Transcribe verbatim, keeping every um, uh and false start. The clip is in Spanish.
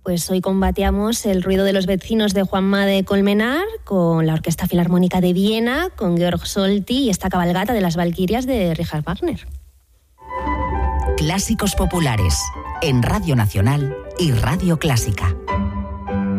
Pues hoy combatíamos el ruido de los vecinos de Juanma de Colmenar con la Orquesta Filarmónica de Viena, con Georg Solti y esta cabalgata de las Valquirias de Richard Wagner. Clásicos populares en Radio Nacional y Radio Clásica.